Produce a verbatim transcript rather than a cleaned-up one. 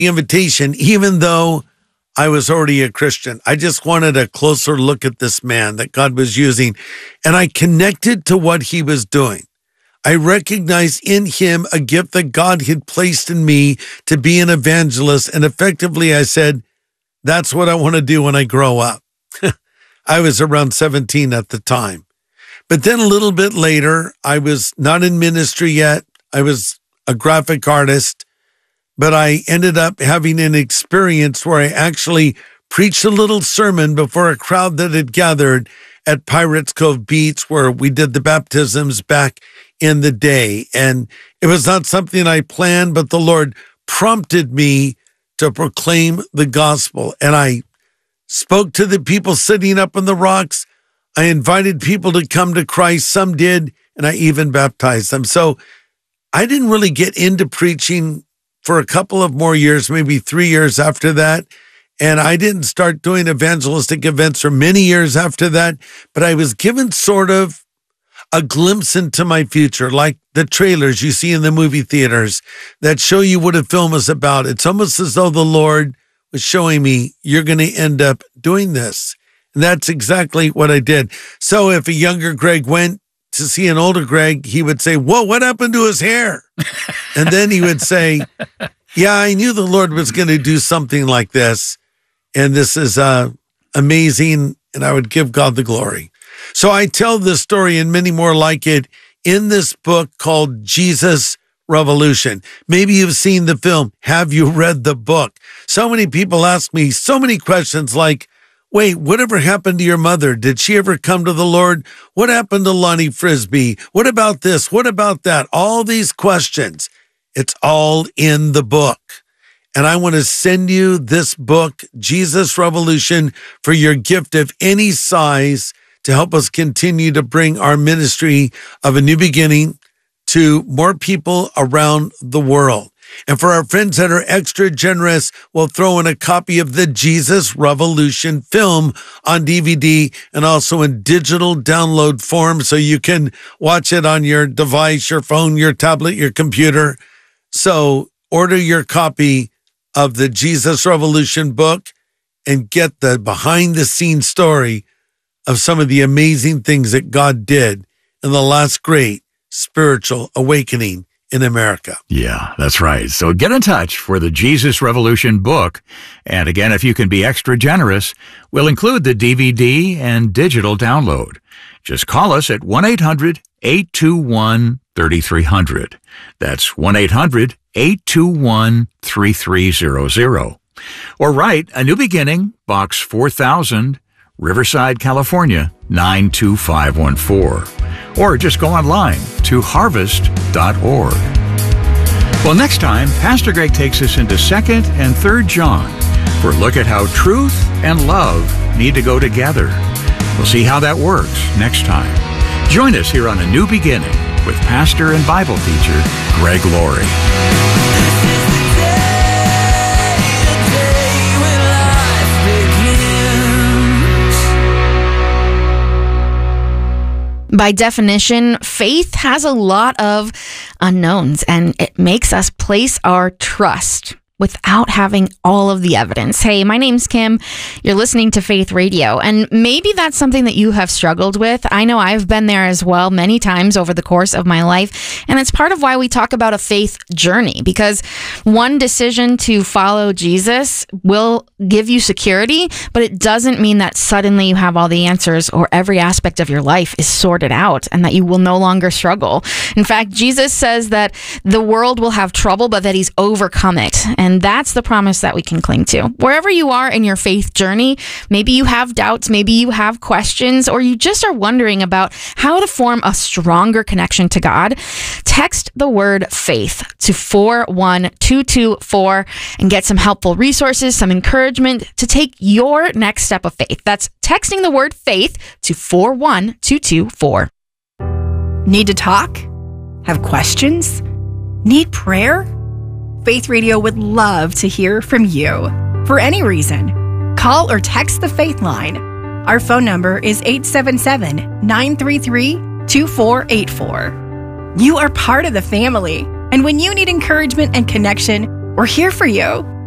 the invitation, even though I was already a Christian. I just wanted a closer look at this man that God was using, and I connected to what he was doing. I recognized in him a gift that God had placed in me to be an evangelist, and effectively I said, that's what I want to do when I grow up. I was around seventeen at the time. But then a little bit later, I was not in ministry yet. I was a graphic artist, but I ended up having an experience where I actually preached a little sermon before a crowd that had gathered at Pirates Cove Beach, where we did the baptisms back in the day. And it was not something I planned, but the Lord prompted me to proclaim the gospel. And I spoke to the people sitting up on the rocks. I invited people to come to Christ. Some did, and I even baptized them. So I didn't really get into preaching for a couple of more years, maybe three years after that. And I didn't start doing evangelistic events for many years after that, but I was given sort of a glimpse into my future, like the trailers you see in the movie theaters that show you what a film is about. It's almost as though the Lord was showing me, you're going to end up doing this. And that's exactly what I did. So if a younger Greg went to see an older Greg, he would say, whoa, what happened to his hair? And then he would say, yeah, I knew the Lord was going to do something like this. And this is uh, amazing. And I would give God the glory. So I tell this story and many more like it in this book called Jesus Revolution. Maybe you've seen the film. Have you read the book? So many people ask me so many questions like, wait, whatever happened to your mother? Did she ever come to the Lord? What happened to Lonnie Frisbee? What about this? What about that? All these questions. It's all in the book. And I want to send you this book, Jesus Revolution, for your gift of any size to help us continue to bring our ministry of a new beginning to more people around the world. And for our friends that are extra generous, we'll throw in a copy of the Jesus Revolution film on D V D and also in digital download form so you can watch it on your device, your phone, your tablet, your computer. So order your copy of the Jesus Revolution book and get the behind-the-scenes story of some of the amazing things that God did in the last great spiritual awakening in America. Yeah, that's right. So get in touch for the Jesus Revolution book. And again, if you can be extra generous, we'll include the D V D and digital download. Just call us at one eight hundred, eight two one, three three zero zero. That's one eight hundred, eight two one, three three zero zero. Or write A New Beginning, Box four thousand, Riverside, California, nine two five one four. Or just go online to harvest dot org. Well, next time, Pastor Greg takes us into second and third John for a look at how truth and love need to go together. We'll see how that works next time. Join us here on A New Beginning with pastor and Bible teacher Greg Laurie. By definition, faith has a lot of unknowns, and it makes us place our trust without having all of the evidence. Hey, my name's Kim. You're listening to Faith Radio, and maybe that's something that you have struggled with. I know I've been there as well many times over the course of my life, and it's part of why we talk about a faith journey, because one decision to follow Jesus will give you security, but it doesn't mean that suddenly you have all the answers or every aspect of your life is sorted out and that you will no longer struggle. In fact, Jesus says that the world will have trouble, but that he's overcome it. And And that's the promise that we can cling to. Wherever you are in your faith journey, maybe you have doubts, maybe you have questions, or you just are wondering about how to form a stronger connection to God, text the word faith to four one two two four and get some helpful resources, some encouragement to take your next step of faith. That's texting the word faith to four one two two four. Need to talk? Have questions? Need prayer? Faith Radio would love to hear from you. For any reason, call or text the Faith Line. Our phone number is eight seven seven, nine three three, two four eight four. You are part of the family, and when you need encouragement and connection, we're here for you.